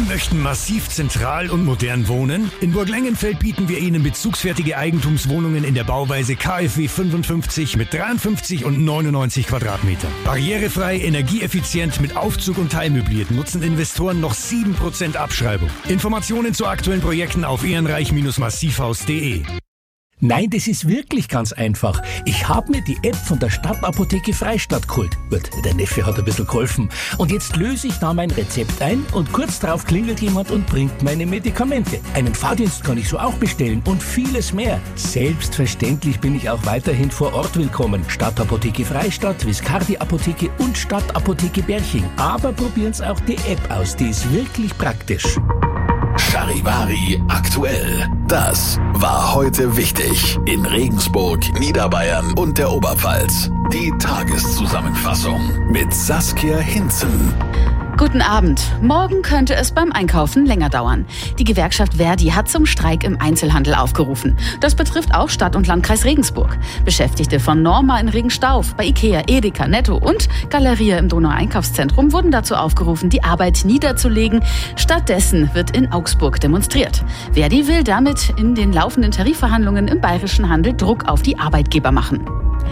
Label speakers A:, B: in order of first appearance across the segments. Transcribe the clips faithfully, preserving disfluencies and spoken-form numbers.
A: möchten massiv zentral und modern wohnen? In Burglengenfeld bieten wir Ihnen bezugsfertige Eigentumswohnungen in der Bauweise K f W fünfundfünfzig mit dreiundfünfzig und neunundneunzig Quadratmetern. Barrierefrei, energieeffizient, mit Aufzug und teilmöbliert nutzen Investoren noch sieben Prozent Abschreibung. Informationen zu aktuellen Projekten auf ehrenreich Massivhaus punkt de.
B: Nein, das ist wirklich ganz einfach. Ich habe mir die App von der Stadtapotheke Freistadt geholt. Gut, der Neffe hat ein bisschen geholfen. Und jetzt löse ich da mein Rezept ein und kurz darauf klingelt jemand und bringt meine Medikamente. Einen Fahrdienst kann ich so auch bestellen und vieles mehr. Selbstverständlich bin ich auch weiterhin vor Ort willkommen. Stadtapotheke Freistadt, Viscardi Apotheke und Stadtapotheke Berching. Aber probieren's auch die App aus, die ist wirklich praktisch.
C: Charivari aktuell. Das war heute wichtig in Regensburg, Niederbayern und der Oberpfalz. Die Tageszusammenfassung mit Saskia Hinzen.
D: Guten Abend. Morgen könnte es beim Einkaufen länger dauern. Die Gewerkschaft Verdi hat zum Streik im Einzelhandel aufgerufen. Das betrifft auch Stadt- und Landkreis Regensburg. Beschäftigte von Norma in Regenstauf, bei Ikea, Edeka, Netto und Galeria im Donau-Einkaufszentrum wurden dazu aufgerufen, die Arbeit niederzulegen. Stattdessen wird in Augsburg demonstriert. Verdi will damit in den laufenden Tarifverhandlungen im bayerischen Handel Druck auf die Arbeitgeber machen.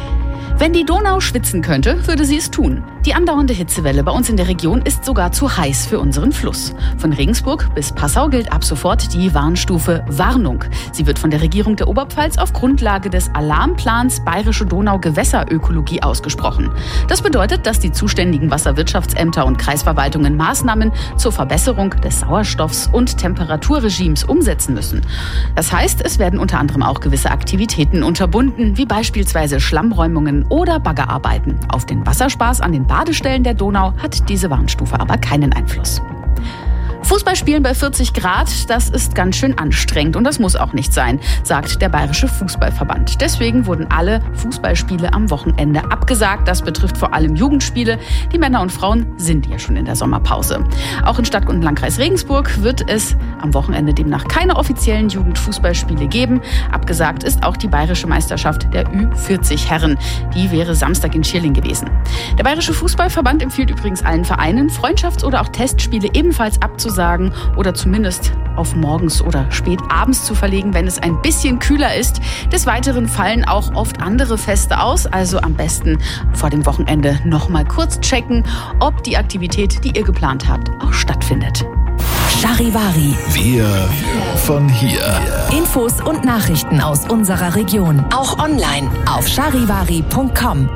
D: Wenn die Donau schwitzen könnte, würde sie es tun. Die andauernde Hitzewelle bei uns in der Region ist sogar zu heiß für unseren Fluss. Von Regensburg bis Passau gilt ab sofort die Warnstufe Warnung. Sie wird von der Regierung der Oberpfalz auf Grundlage des Alarmplans Bayerische Donau-Gewässerökologie ausgesprochen. Das bedeutet, dass die zuständigen Wasserwirtschaftsämter und Kreisverwaltungen Maßnahmen zur Verbesserung des Sauerstoffs- und Temperaturregimes umsetzen müssen. Das heißt, es werden unter anderem auch gewisse Aktivitäten unterbunden, wie beispielsweise Schlammräumungen oder Baggerarbeiten. Auf den Wasserspaß an den Badestellen der Donau hat diese Warnstufe aber keinen Einfluss. Fußballspielen bei vierzig Grad, das ist ganz schön anstrengend und das muss auch nicht sein, sagt der Bayerische Fußballverband. Deswegen wurden alle Fußballspiele am Wochenende abgesagt. Das betrifft vor allem Jugendspiele. Die Männer und Frauen sind ja schon in der Sommerpause. Auch in Stadt- und Landkreis Regensburg wird es am Wochenende demnach keine offiziellen Jugendfußballspiele geben. Abgesagt ist auch die Bayerische Meisterschaft der Ü vierzig Herren. Die wäre Samstag in Schierling gewesen. Der Bayerische Fußballverband empfiehlt übrigens allen Vereinen, Freundschafts- oder auch Testspiele ebenfalls abzusagen oder zumindest auf morgens oder spät abends zu verlegen, wenn es ein bisschen kühler ist. Des Weiteren fallen auch oft andere Feste aus, also am besten vor dem Wochenende noch mal kurz checken, ob die Aktivität, die ihr geplant habt, auch stattfindet.
E: Charivari.
C: Wir von hier.
E: Infos und Nachrichten aus unserer Region. Auch online auf charivari punkt com.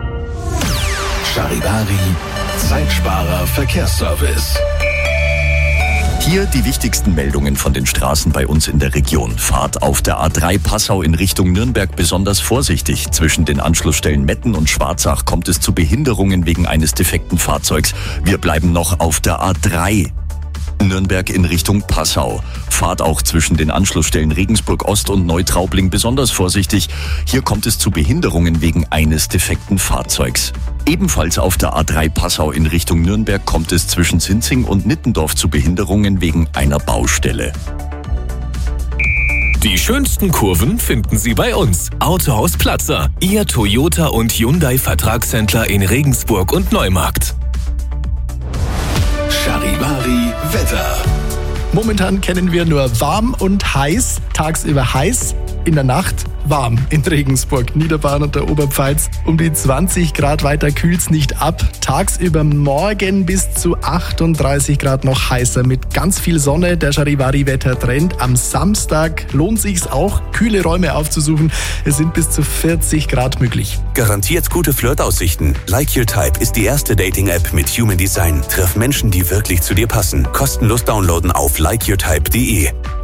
C: Charivari, Zeitsparer Verkehrsservice. Hier die wichtigsten Meldungen von den Straßen bei uns in der Region. Fahrt auf der A drei Passau in Richtung Nürnberg besonders vorsichtig. Zwischen den Anschlussstellen Metten und Schwarzach kommt es zu Behinderungen wegen eines defekten Fahrzeugs. Wir bleiben noch auf der A drei. Nürnberg in Richtung Passau. Fahrt auch zwischen den Anschlussstellen Regensburg Ost und Neutraubling besonders vorsichtig. Hier kommt es zu Behinderungen wegen eines defekten Fahrzeugs. Ebenfalls auf der A drei Passau in Richtung Nürnberg kommt es zwischen Sinzing und Nittendorf zu Behinderungen wegen einer Baustelle.
F: Die schönsten Kurven finden Sie bei uns. Autohaus Platzer, Ihr Toyota und Hyundai Vertragshändler in Regensburg und Neumarkt.
C: Charivari Wetter.
G: Momentan kennen wir nur warm und heiß, tagsüber heiß, in der Nacht warm in Regensburg, Niederbayern und der Oberpfalz. Um die zwanzig Grad, weiter kühlt's nicht ab. Tagsüber morgen bis zu achtunddreißig Grad noch heißer mit ganz viel Sonne. Der Charivari-Wettertrend. Am Samstag lohnt sich's auch, kühle Räume aufzusuchen. Es sind bis zu vierzig Grad möglich.
H: Garantiert gute Flirtaussichten. Like Your Type ist die erste Dating-App mit Human Design. Triff Menschen, die wirklich zu dir passen. Kostenlos downloaden auf like your type punkt de.